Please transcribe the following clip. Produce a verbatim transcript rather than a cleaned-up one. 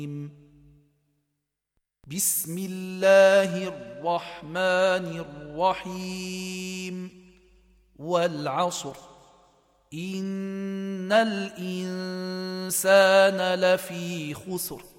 بسم الله الرحمن الرحيم والعصر إن الإنسان لفي خسر